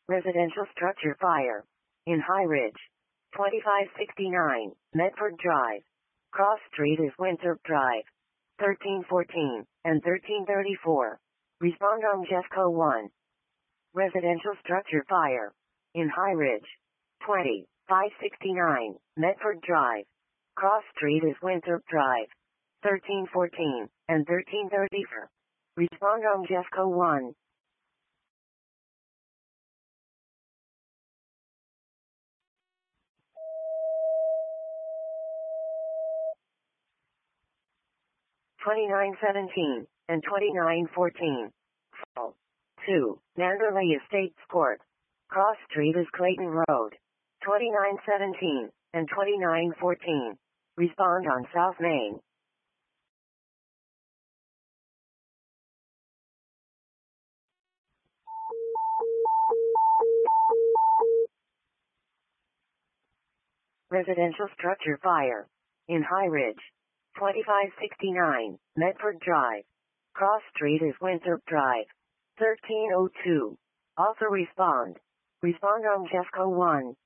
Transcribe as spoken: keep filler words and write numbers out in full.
Residential structure fire. In High Ridge. twenty-five sixty-nine, Medford Drive. Cross Street is Winthrop Drive. thirteen fourteen and thirteen thirty-four. Respond on Jesco one. Residential structure fire. In High Ridge. twenty-five sixty-nine, Medford Drive. Cross Street is Winthrop Drive. thirteen fourteen and thirteen thirty-four. Respond on Jesco one. twenty-nine seventeen and twenty-nine fourteen. Fall. two. Manderley Estates Court. Cross Street is Clayton Road. twenty-nine seventeen and twenty-nine fourteen. Respond on South Main. Residential structure fire. In High Ridge. twenty-five sixty-nine, Medford Drive. Cross Street is Winthrop Drive. thirteen oh two. Also respond. Respond on Jesco one.